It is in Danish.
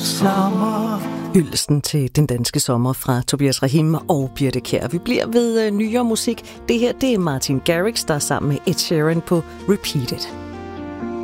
sommer. Hyldesten til den danske sommer fra Tobias Rahim og Birthe Kjær. Vi bliver ved nyere musik. Det her, det er Martin Garrix, der er sammen med Ed Sheeran på Repeated.